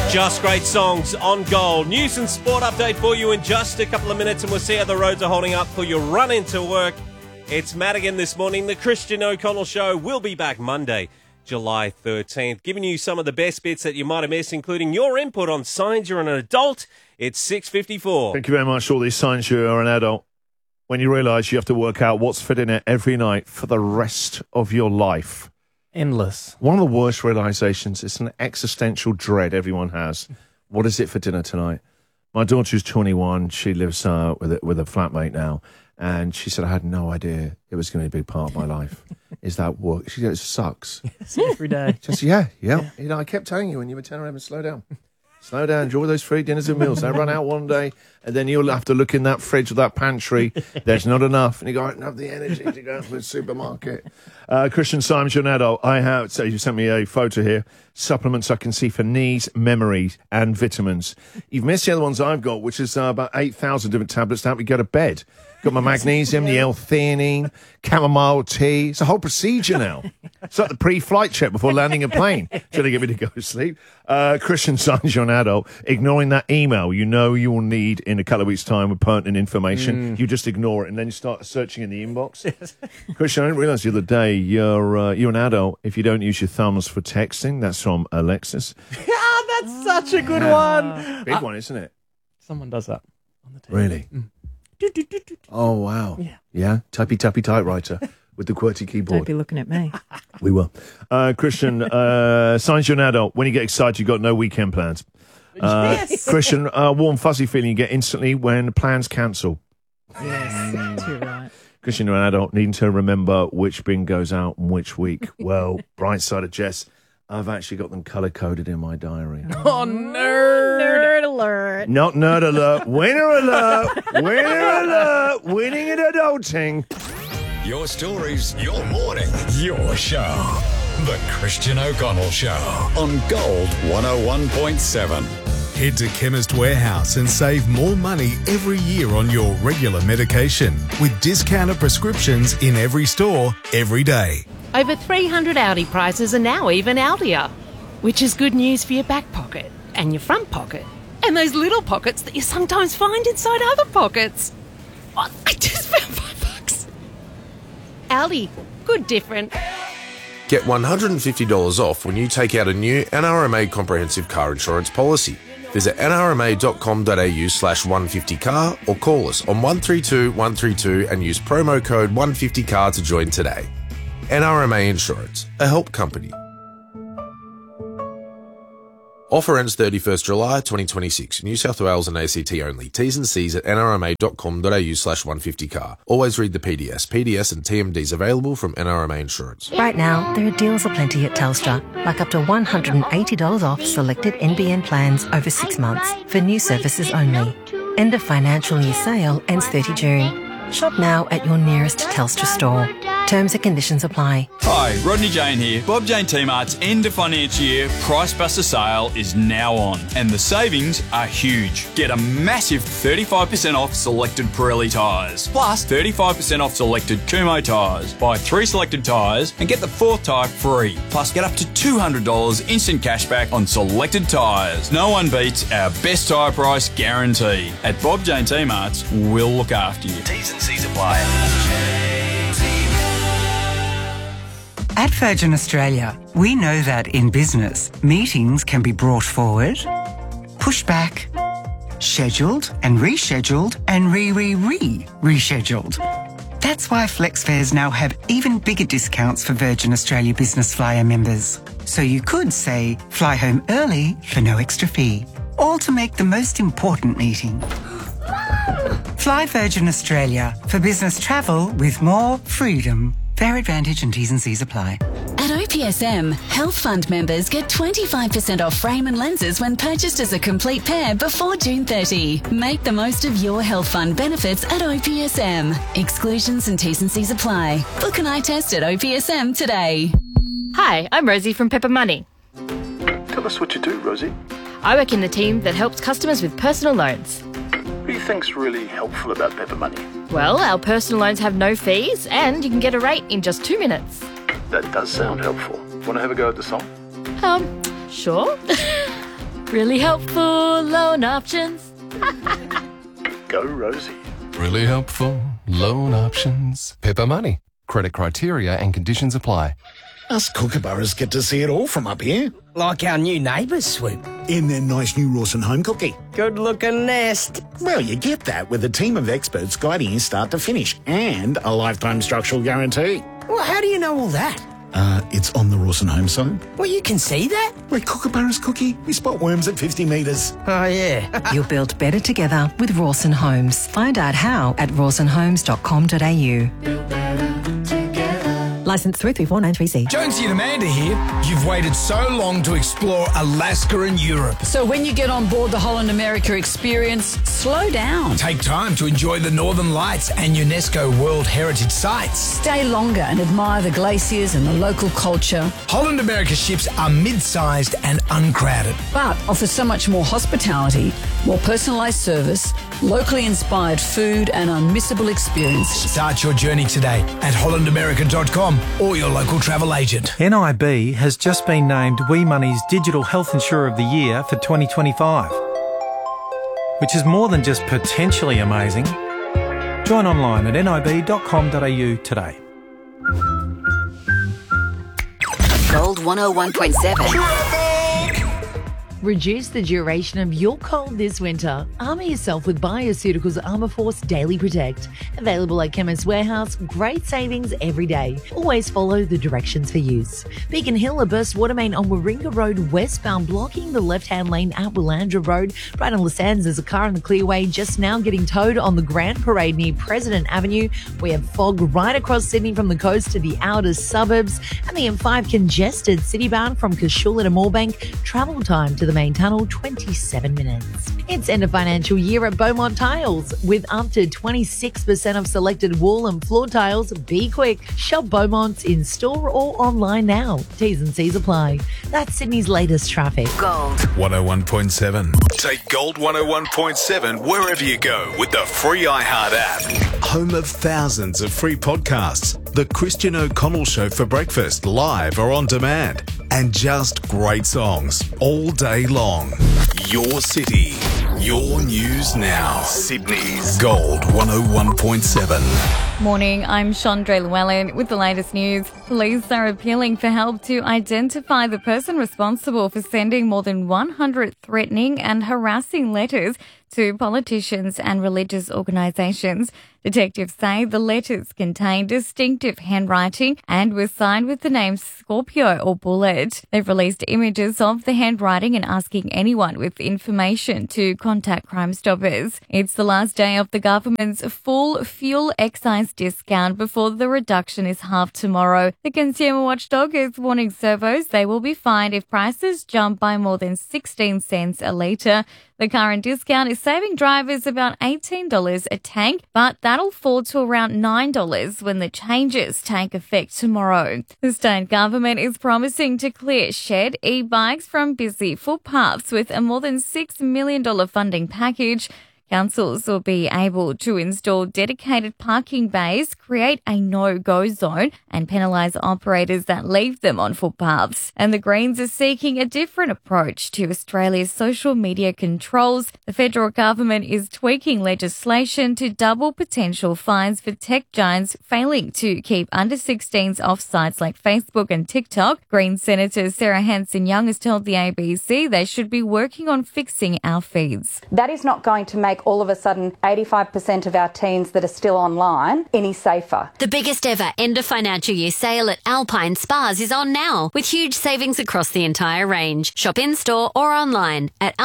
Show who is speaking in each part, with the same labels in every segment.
Speaker 1: Just great songs on Gold. News and sport update for you in just a couple of minutes, and we'll see how the roads are holding up for your run into work. It's Madigan this morning. The Christian O'Connell Show will be back Monday, July 13th, giving you some of the best bits that you might have missed, including your input on signs you're an adult. It's 6:54.
Speaker 2: Thank you very much. All these signs you are an adult. When you realise you have to work out what's fit in it every night for the rest of your life.
Speaker 3: Endless.
Speaker 2: One of the worst realisations, it's an existential dread everyone has. What is it for dinner tonight? My daughter's 21. She lives with a flatmate now. And she said, I had no idea it was going to be a big part of my life. Is that work? She goes, it sucks.
Speaker 3: Yes, every day.
Speaker 2: Just, yeah. You know, I kept telling you when you were telling him, slow down. Slow down, enjoy those free dinners and meals. They run out one day, and then you'll have to look in that fridge or that pantry. There's not enough, and you go, I don't have the energy to go to the supermarket. Christian Symes, you're an adult. So you sent me a photo here. Supplements I can see for knees, memory, and vitamins. You've missed the other ones I've got, which is about 8,000 different tablets to help me go to bed. Got my magnesium, the L-theanine, chamomile tea. It's a whole procedure now. It's like the pre-flight check before landing a plane. Trying to get me to go to sleep. Christian Symes, you're an adult. Ignoring that email you know you will need in a couple of weeks' time with pertinent information. You just ignore it and then you start searching in the inbox. Yes. Christian, I didn't realise the other day you're an adult if you don't use your thumbs for texting. That's from Alexis.
Speaker 3: That's such a good one.
Speaker 2: Big one, isn't it?
Speaker 3: Someone does that on the TV.
Speaker 2: Really? Oh, wow. Yeah? Typey typewriter with the QWERTY keyboard.
Speaker 4: Don't be looking at me.
Speaker 2: We will. Christian, Symes, you're an adult. When you get excited, you've got no weekend plans.
Speaker 3: Yes.
Speaker 2: Christian, warm, fuzzy feeling you get instantly when plans cancel.
Speaker 4: Yes, you're right.
Speaker 2: Christian, you're an adult, needing to remember which bin goes out and which week. Well, bright side of Jess, I've actually got them colour-coded in my diary.
Speaker 3: Oh, nerd
Speaker 4: alert.
Speaker 2: Not nerd alert. Winner alert. Winner alert. Winning at adulting.
Speaker 5: Your stories, your morning, your show. The Christian O'Connell Show on Gold 101.7.
Speaker 6: Head to Chemist Warehouse and save more money every year on your regular medication with discounted prescriptions in every store, every day.
Speaker 7: Over 300 Audi prizes are now even Audier, which is good news for your back pocket and your front pocket and those little pockets that you sometimes find inside other pockets. Oh, I just found $5. Audi, good different.
Speaker 8: Get $150 off when you take out a new NRMA comprehensive car insurance policy. Visit nrma.com.au/150car or call us on 132 132 and use promo code 150car to join today. NRMA Insurance, a help company. Offer ends 31st July 2026. New South Wales and ACT only. T's and C's at nrma.com.au/150car. Always read the PDS. PDS and TMDs available from NRMA Insurance.
Speaker 9: Right now, there are deals aplenty at Telstra, like up to $180 off selected NBN plans over 6 months for new services only. End of financial year sale ends 30 June. Shop now at your nearest Telstra store. Terms and conditions apply.
Speaker 10: Hi, Rodney Jane here. Bob Jane T-Mart's end of financial year Price Buster sale is now on, and the savings are huge. Get a massive 35% off selected Pirelli tyres, plus 35% off selected Kumho tyres. Buy 3 selected tyres and get the 4th tyre free. Plus get up to $200 instant cashback on selected tyres. No one beats our best tyre price guarantee. At Bob Jane T-Mart's, we'll look after you. T's and C's apply.
Speaker 11: At Virgin Australia, we know that in business, meetings can be brought forward, pushed back, scheduled and rescheduled and rescheduled. That's why FlexFares now have even bigger discounts for Virgin Australia Business Flyer members. So you could say, fly home early for no extra fee, all to make the most important meeting. Fly Virgin Australia for business travel with more freedom. Fair advantage and T's and C's apply.
Speaker 12: At OPSM, Health Fund members get 25% off frame and lenses when purchased as a complete pair before June 30. Make the most of your Health Fund benefits at OPSM. Exclusions and T's and C's apply. Book an eye test at OPSM today.
Speaker 13: Hi, I'm Rosie from Pepper Money.
Speaker 14: Tell us what you do, Rosie.
Speaker 13: I work in the team that helps customers with personal loans.
Speaker 14: What do you think's really helpful about Pepper Money?
Speaker 13: Well, our personal loans have no fees and you can get a rate in just 2 minutes.
Speaker 14: That does sound helpful. Want to have a go at the song?
Speaker 13: Sure. Really helpful loan options.
Speaker 14: Go, Rosie.
Speaker 15: Really helpful. Loan options. Pepper Money. Credit criteria and conditions apply.
Speaker 16: Us kookaburras get to see it all from up here.
Speaker 17: Like our new neighbours, Swoop.
Speaker 16: In their nice new Rawson home cookie.
Speaker 17: Good-looking nest.
Speaker 16: Well, you get that with a team of experts guiding you start to finish and a lifetime structural guarantee.
Speaker 17: Well, how do you know all that?
Speaker 16: It's on the Rawson home side.
Speaker 17: Well, you can see that?
Speaker 16: We're kookaburras cookie. We spot worms at 50 metres.
Speaker 17: Oh, yeah.
Speaker 9: You'll build better together with Rawson Homes. Find out how at rawsonhomes.com.au. Licensed through 3493C.
Speaker 18: Jonesy and Amanda here. You've waited so long to explore Alaska and Europe.
Speaker 19: So when you get on board the Holland America experience, slow down.
Speaker 18: Take time to enjoy the Northern Lights and UNESCO World Heritage Sites.
Speaker 19: Stay longer and admire the glaciers and the local culture.
Speaker 18: Holland America ships are mid-sized and uncrowded,
Speaker 19: but offer so much more hospitality, more personalised service, locally inspired food and unmissable experience.
Speaker 18: Start your journey today at hollandamerica.com or your local travel agent.
Speaker 20: NIB has just been named WeMoney's Digital Health Insurer of the Year for 2025, which is more than just potentially amazing. Join online at nib.com.au today.
Speaker 21: Gold 101.7.
Speaker 4: Reduce the duration of your cold this winter. Armour yourself with Bioceuticals Armour Force Daily Protect. Available at Chemist Warehouse. Great savings every day. Always follow the directions for use. Beacon Hill, a burst water main on Warringah Road westbound, blocking the left-hand lane at Willandra Road. Right on Sands, there's a car in the clearway just now getting towed on the Grand Parade near President Avenue. We have fog right across Sydney from the coast to the outer suburbs. And the M5 congested citybound from Cashula to Moorebank. Travel time to the main tunnel, 27 minutes. It's end of financial year at Beaumont Tiles. With up to 26% of selected wall and floor tiles, be quick. Shop Beaumont's in store or online now. T's and C's apply. That's Sydney's latest traffic.
Speaker 6: Gold 101.7. Take Gold 101.7 wherever you go with the free iHeart app. Home of thousands of free podcasts. The Christian O'Connell Show for breakfast, live or on demand. And just great songs all day long. Your city, your news now. Sydney's Gold 101.7.
Speaker 22: Morning, I'm Chandra Llewellyn with the latest news. Police are appealing for help to identify the person responsible for sending more than 100 threatening and harassing letters to politicians and religious organisations. Detectives say the letters contain distinctive handwriting and were signed with the names Scorpio or Bullet. They've released images of the handwriting and asking anyone with information to contact Crime Stoppers. It's the last day of the government's full fuel excise discount before the reduction is halved tomorrow. The Consumer Watchdog is warning servos they will be fined if prices jump by more than 16 cents a litre. The current discount is saving drivers about $18 a tank, but that'll fall to around $9 when the changes take effect tomorrow. The state government is promising to clear shared e-bikes from busy footpaths with a more than $6 million funding package. Councils will be able to install dedicated parking bays, create a no-go zone and penalise operators that leave them on footpaths. And the Greens are seeking a different approach to Australia's social media controls. The federal government is tweaking legislation to double potential fines for tech giants failing to keep under-16s off sites like Facebook and TikTok. Green Senator Sarah Hanson-Young has told the ABC they should be working on fixing our feeds.
Speaker 23: That is not going to make all of a sudden 85% of our teens that are still online any safer.
Speaker 21: The biggest ever end of financial year sale at Alpine Spas is on now, with huge savings across the entire range. Shop in store or online at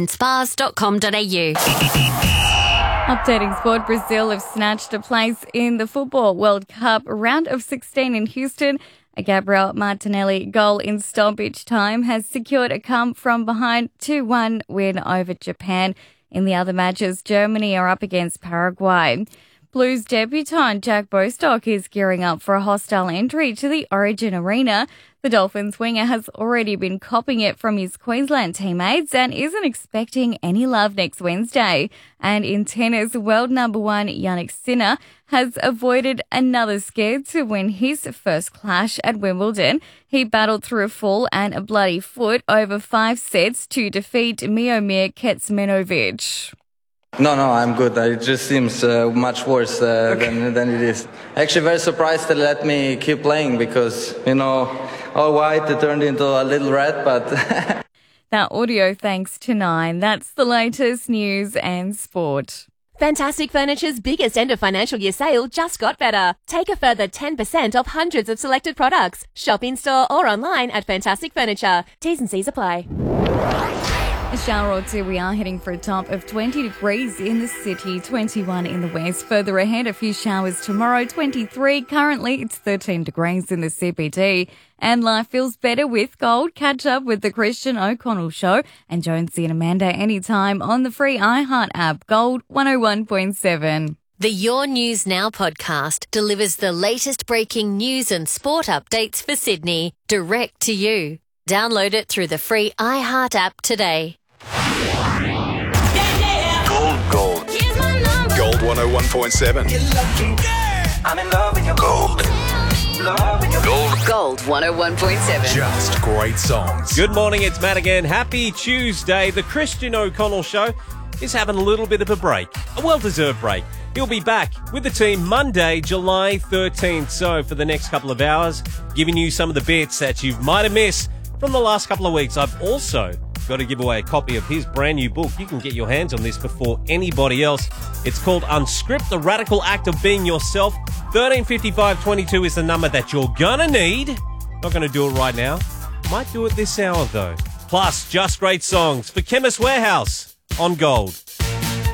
Speaker 21: alpinespas.com.au.
Speaker 22: Updating sport, Brazil have snatched a place in the Football World Cup round of 16 in Houston. A Gabriel Martinelli goal in stoppage time has secured a come from behind 2-1 win over Japan. In the other matches, Germany are up against Paraguay. Blues debutant Jack Bostock is gearing up for a hostile entry to the Origin Arena. The Dolphins winger has already been copping it from his Queensland teammates and isn't expecting any love next Wednesday. And in tennis, world number one Jannik Sinner has avoided another scare to win his first clash at Wimbledon. He battled through a fall and a bloody foot over 5 sets to defeat Miomir Kecmanovic.
Speaker 1: No, I'm good. It just seems much worse than it is. Actually, very surprised they let me keep playing because, all white it turned into a little red, but...
Speaker 22: That audio thanks to Nine. That's the latest news and sport.
Speaker 2: Fantastic Furniture's biggest end of financial year sale just got better. Take a further 10% off hundreds of selected products. Shop in-store or online at Fantastic Furniture. T's and C's apply.
Speaker 22: A shower or two, we are heading for a top of 20 degrees in the city, 21 in the west. Further ahead, a few showers tomorrow, 23. Currently, it's 13 degrees in the CBD. And life feels better with Gold. Catch up with the Christian O'Connell Show and Jonesy and Amanda anytime on the free iHeart app. Gold 101.7.
Speaker 21: The Your News Now podcast delivers the latest breaking news and sport updates for Sydney direct to you. Download it through the free iHeart app today.
Speaker 6: Gold. Gold 101.7.
Speaker 5: I'm in love with your gold.
Speaker 3: Gold 101.7.
Speaker 6: Just great songs.
Speaker 24: Good morning, it's Matt again. Happy Tuesday. The Christian O'Connell Show is having a little bit of a break, a well-deserved break. He'll be back with the team Monday, July 13th. So for the next couple of hours, giving you some of the bits that you might have missed from the last couple of weeks. I've also got to give away a copy of his brand new book. You can get your hands on this before anybody else. It's called Unscript, The Radical Act of Being Yourself. 135522 is the number that you're gonna need. Not gonna do it right now. Might do it this hour though. Plus, just great songs for Chemist Warehouse on Gold.